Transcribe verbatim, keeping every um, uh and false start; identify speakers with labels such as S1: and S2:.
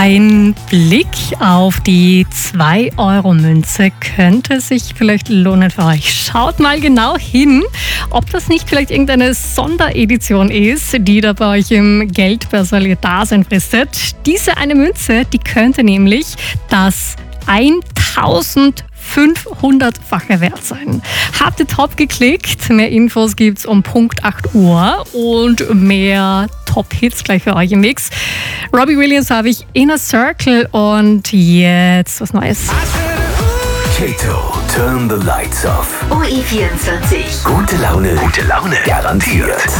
S1: Ein Blick auf die zwei-Euro-Münze könnte sich vielleicht lohnen für euch. Schaut mal genau hin, ob das nicht vielleicht irgendeine Sonderedition ist, die da bei euch im Geldbörsel ihr Dasein fristet. Diese eine Münze, die könnte nämlich das eintausendfünfhundertfache wert sein. Habt ihr top geklickt? Mehr Infos gibt's um Punkt acht Uhr und mehr Top-Hits gleich für euch im Mix. Robbie Williams habe ich, Inner Circle, und jetzt was Neues.
S2: Kato, Turn the Lights Off.
S3: O E vierundzwanzig.
S2: Gute Laune, gute Laune, garantiert.